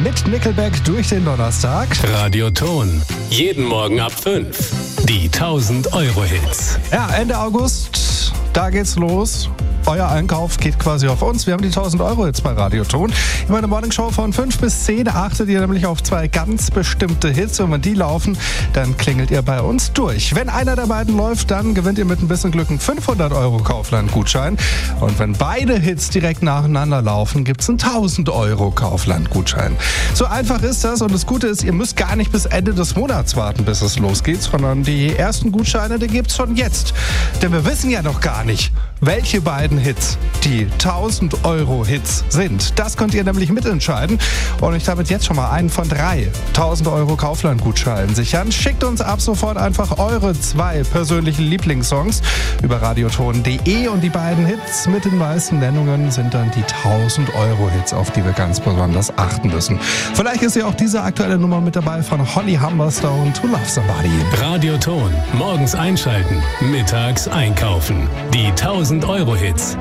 mit Nickelback durch den Donnerstag. Radioton. Jeden Morgen ab 5. Die 1000-Euro-Hits. Ja, Ende August, da geht's los. Euer Einkauf geht quasi auf uns. Wir haben die 1000 Euro jetzt bei Radioton. In meiner Morningshow von 5 bis 10 achtet ihr nämlich auf 2 ganz bestimmte Hits. Und wenn die laufen, dann klingelt ihr bei uns durch. Wenn einer der beiden läuft, dann gewinnt ihr mit ein bisschen Glück einen 500 Euro Kaufland-Gutschein. Und wenn beide Hits direkt nacheinander laufen, gibt's einen 1000 Euro Kaufland-Gutschein. So einfach ist das. Und das Gute ist, ihr müsst gar nicht bis Ende des Monats warten, bis es losgeht, sondern die ersten Gutscheine, die gibt's schon jetzt. Denn wir wissen ja noch gar nicht, welche beiden Hits die 1000 Euro Hits sind. Das könnt ihr nämlich mitentscheiden und euch damit jetzt schon mal einen von 3 1000 Euro Kaufland-Gutscheinen sichern. Schickt uns ab sofort einfach eure 2 persönlichen Lieblingssongs über radioton.de und die beiden Hits mit den meisten Nennungen sind dann die 1000 Euro Hits, auf die wir ganz besonders achten müssen. Vielleicht ist ja auch diese aktuelle Nummer mit dabei von Holly Humberstone, To Love Somebody. Radioton. Morgens einschalten, mittags einkaufen. Die 1000 Euro Hits.